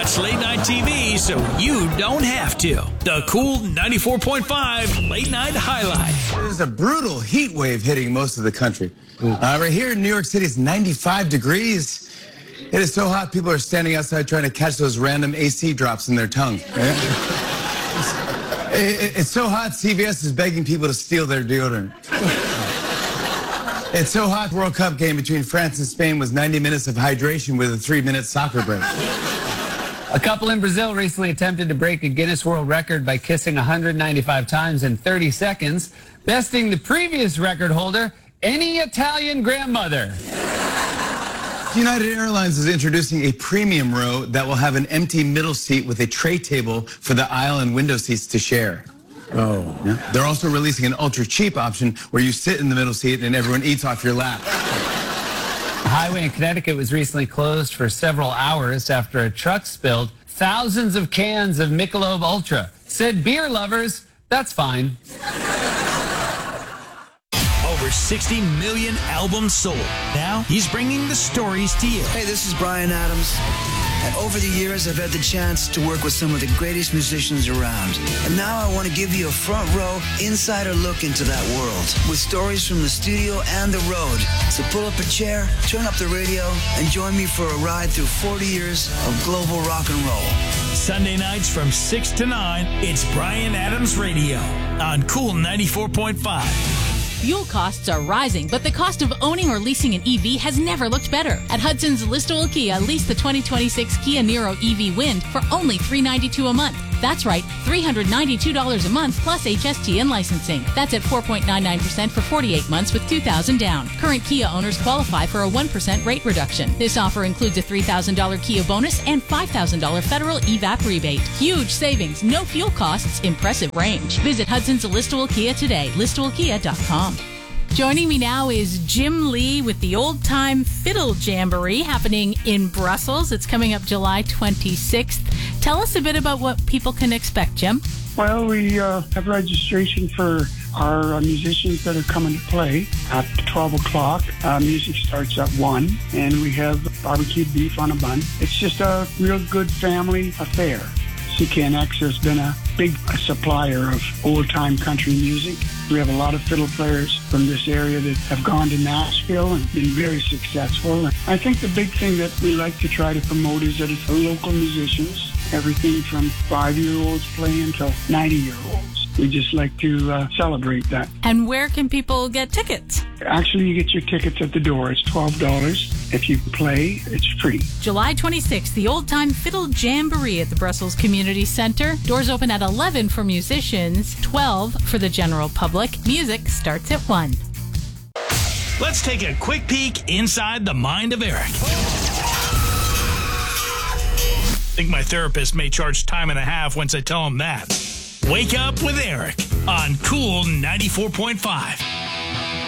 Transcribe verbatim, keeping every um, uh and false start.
It's late night T V, so you don't have to. The Cool ninety-four point five Late Night Highlight. There's a brutal heat wave hitting most of the country. Uh, right here in New York City, it's ninety-five degrees. It is so hot, people are standing outside trying to catch those random A C drops in their tongue. It, it's so hot, C V S is begging people to steal their deodorant. It's so hot, the World Cup game between France and Spain was ninety minutes of hydration with a three-minute soccer break. A couple in Brazil recently attempted to break a Guinness World Record by kissing one hundred ninety-five times in thirty seconds, besting the previous record holder, any Italian grandmother. United Airlines is introducing a premium row that will have an empty middle seat with a tray table for the aisle and window seats to share. Oh. Yeah. They're also releasing an ultra-cheap option where you sit in the middle seat and everyone eats off your lap. A highway in Connecticut was recently closed for several hours after a truck spilled thousands of cans of Michelob Ultra. Said beer lovers, that's fine. Over sixty million albums sold. Now he's bringing the stories to you. Hey, this is Bryan Adams. And over the years, I've had the chance to work with some of the greatest musicians around. And now I want to give you a front row, insider look into that world with stories from the studio and the road. So pull up a chair, turn up the radio, and join me for a ride through forty years of global rock and roll. Sunday nights from six to nine, it's Bryan Adams Radio on Cool ninety-four point five. Fuel costs are rising, but the cost of owning or leasing an E V has never looked better. At Hudson's Listowel Kia, lease the twenty twenty-six Kia Niro E V Wind for only three hundred ninety-two dollars a month. That's right, three hundred ninety-two dollars a month plus H S T and licensing. That's at four point nine nine percent for forty-eight months with two thousand dollars down. Current Kia owners qualify for a one percent rate reduction. This offer includes a three thousand dollars Kia bonus and five thousand dollars federal E V A P rebate. Huge savings, no fuel costs, impressive range. Visit Hudson's Listowel Kia today, listowel kia dot com. Joining me now is Jim Lee with the Old Time Fiddle Jamboree happening in Brussels. It's coming up July twenty-sixth. Tell us a bit about what people can expect, Jim. Well, we uh, have registration for our uh, musicians that are coming to play at twelve o'clock. Uh, music starts at one, and we have barbecued beef on a bun. It's just a real good family affair. C K N X has been a big supplier of old-time country music. We have a lot of fiddle players from this area that have gone to Nashville and been very successful. And I think the big thing that we like to try to promote is that it's local musicians, everything from five-year-olds playing to ninety-year-olds. We just like to uh, celebrate that. And where can people get tickets? Actually, you get your tickets at the door. It's twelve dollars. If you play, it's free. July twenty-sixth, the Old Time Fiddle Jamboree at the Brussels Community Center. Doors open at eleven for musicians, twelve for the general public. Music starts at one. Let's take a quick peek inside the mind of Eric. I think my therapist may charge time and a half once I tell him that. Wake Up with Eric on Cool ninety-four point five.